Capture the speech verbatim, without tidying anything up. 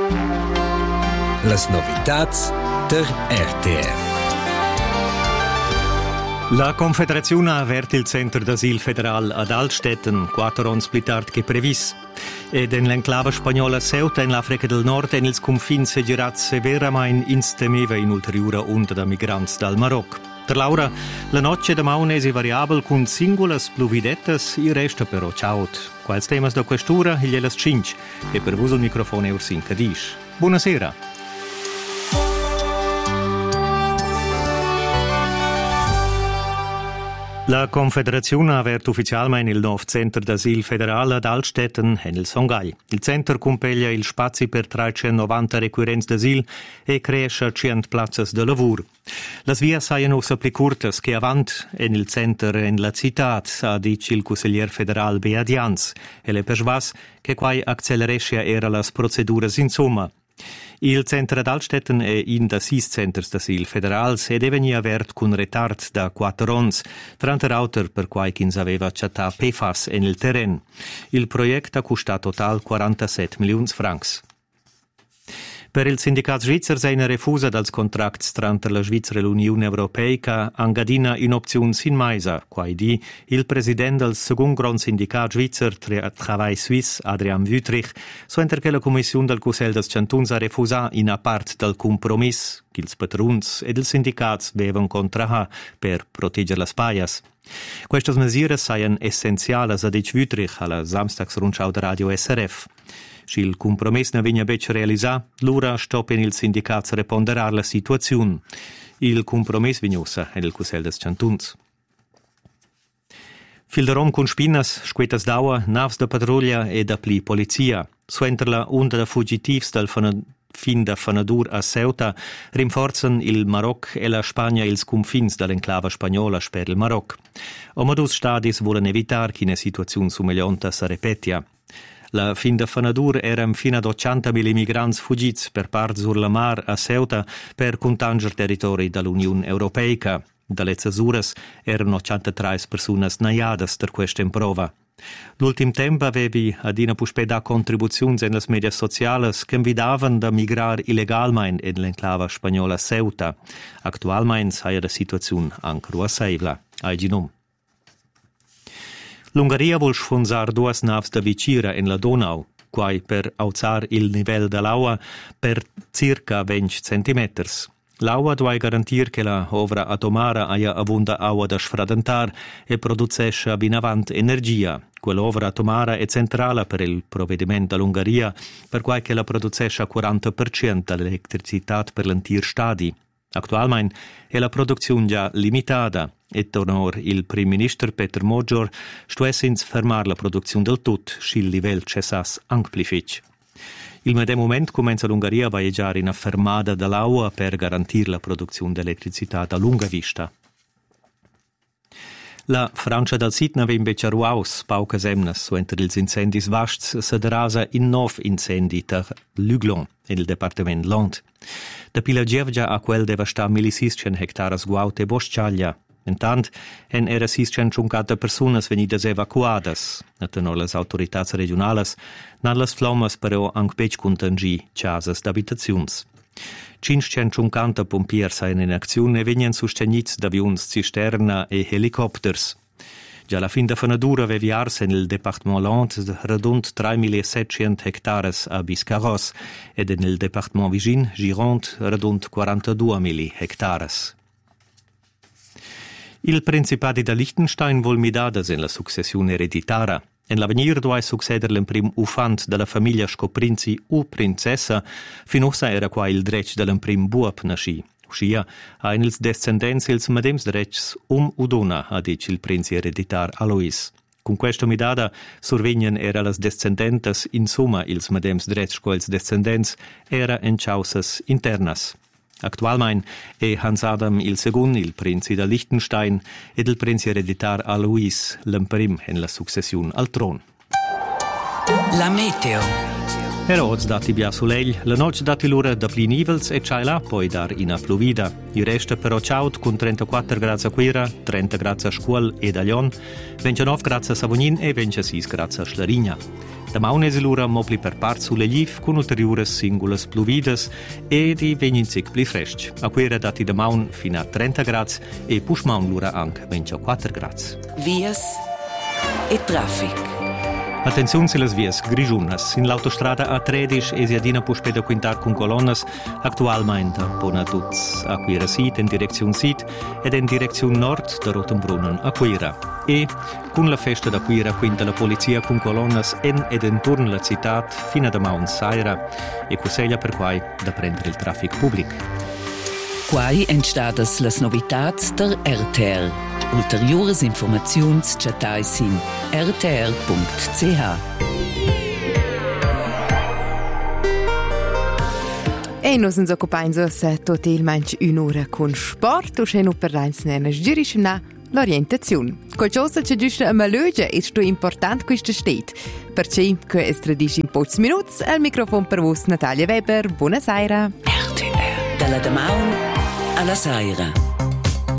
Las novitats der R T R. La Confederazione ha aperto il centro d'asil federal ad Altstetten, quattro anni più tardi che previsto. Ed in l'enclave spagnola Ceuta, in l'Africa del Nord, en ils confins se girat severamain instemeva in ulteriore onda da migranti dal Marocco. Per Laura, la noce da maunesi variabile con singolas pluvidettas, il resta però ciaut. Quals temas da questura, il glielas cinci, e per vos il microfono è Ursin Cadish. Buonasera. La Confederazione ha aperto ufficialmente il nuovo centro d'asil federale ad Altstetten e nel Songhai. Il centro compeglia il spazio per trecentonovanta requirenti d'asil e cresce cento piazze di lavoro. Le vie sono più corte che avanti e nel centro e nella città, ha detto il consigliere federale Bea Dianz, e le persuas che qua acceleresce era le procedure insomma. Il centro ad Altstetten è in da sis centers d'asil federals ed è veni avert con retard da quattro anni, trenta router per quai chi aveva chattà P F A S nel terreno. Il progetto ha costato total quarantasette milioni di francs. Per il sindicato svizzero sei una refusa dals contracts tra la Svizzera e l'Unione Europea angadina in opzione sin maisa, quai di il presidente del secondo gran sindicato svizzero Travail Suisse, Adrian Wüthrich, so enter che la commissione del Consiglio des Cantons ha refusato in a parte del compromesso che ils patrons ed il sindicato avevano contratto per proteggere le spaias. Queste misure sono essenziali, ha detto Wüthrich alla Samstagsrundschau der Radio S R F. Se il compromesso non viene ben realizzato, l'ora stoppa il sindacato a riponderare la situazione. Il compromesso viene usato nel Consiglio des Cantons. Fil de rom con spinas, squetas d'aua, navs de patruglia e da pli polizia. Suenter la onda de fugitivs del fin da Fanadur a Ceuta rinforzan il Maroc e la Spagna ils confins dall'enclava spagnola per il Maroc. Omadus stadis volen evitar che una situazione somigliante si ripetia. La fin da Fanadur eran fino ad ottantamila migranti fuggiti per parte sur la mar a Ceuta per contanger territori dall'Unione Europea. Dalle zasuras erano ottantatré persone naiadas per questa improva. L'ultim tempo avevi adina puspeda contribuzioni nelle media sociali che invitavano da migrare illegalmente in l'enclava spagnola Ceuta. Attualmente è la situazione ancora assevla. Aiginom. L'Ungheria vuol sfonzare due navi da vicina in la Donau, quai per alzare il livello dell'acqua per circa venti centimetri. L'acqua deve garantire che la ovra atomara abbia abunda acqua da sfradentare e producesce ben avanti energia. Quell'ovra atomara è centrale per il provvedimento dell'Ungheria, per cui che la producesce quaranta per cento dell'elettricità per l'intero Stati. Attualmente è la produzione già limitata e tornor il Primo Ministro Peter Major stuesse ins fermare la produzione del tutto, se il livello cessasse amplific. Il medesimo momento comincia l'Ungheria a viaggiare in una fermata dell'acqua per garantire la produzione di elettricità a lunga vista. La Francia del Sitna ve invece ruaus, pauca semnas, so entre ils incendis vasts, se derasa in nov incendi ter Luglon, nel departement Land. Da Pilagievgia a quel devasta millisiscen hectares guaute bosciaglia. Intant, en era siscentucinquanta personas venidas evacuadas. Atenor las autoritats regionales, nan las flammas però anc bec contangi casas d'abitaziuns. cinquecentocinquanta pompiers sain in aczione e venien sostenits d'avions cisterna e helicopters. Già la fin da Fanadur avevi arse nel Departement Land radund tremilasettecento hectares a Biscarrosse ed nel Departement Vigin, Gironde, radund quarantaduemila hectares. Il Principati da Liechtenstein vol midadas in la successione ereditara. En l'avenir doveva succedere l'imprim ufant della famiglia Scoprinzi u princessa, finossa era qua il dretg dell'imprim buop nasci. Uscia, ha in ils descendents ils medems dretgs um u dona, ha dice il princi ereditar Alois. Con questa midada survegnen era las descendentes, insomma ils medems dretgs quels descendents era en chausas internas. Attualmente è Hans Adam il secondo, il princi da Liechtenstein, ed il princi ereditar Alois, l'imprim en la successione al tron. La meteo. Era oggi dati bia solegl, la noce dati l'ora da pli nivels e c'hai là poi dar ina pluvida. Il resta però ciaut con trentaquattro gradi a Quera, trenta gradi a Scuol e a Lion, ventinove gradi a Savognin e ventisei gradi a Schlarigna. Da maunese l'ora mobli per part sulle liv con ulteriores singulas pluvidas e di veninzic pli freschi. A Quera dati da maun fino a trenta gradi e pushmaun l'ora anche ventiquattro gradi. Vias e traffic. Attenzione se las vias grigiunas. In l'autostrada A tredici e Siadina puspeda quintar con colonnas, actualmente pona tuts a Quera Sid in direzione Sid ed in direzione nord da Rotenbrunnen a Quera. E con la festa da Quera quinta la polizia con colonnas en ed intorno la città fino a Mount Saira e coseglia per quai da prendere il traffico pubblico. Quai entstadas las novitats der R T R. Ulteriores informaziuns chatai sin r t r punct c h. E nos ens occupain se tot il manch un'ora con sport o se no per reins nenes giriscena l'orientazione. Qualcosa che giusto a malöge è sto important questa stet. Perché che es tradisci in pochi minuti al microfono per vos Natalia Weber. Buonasera. R T R. Dalla Damaun alla Saira.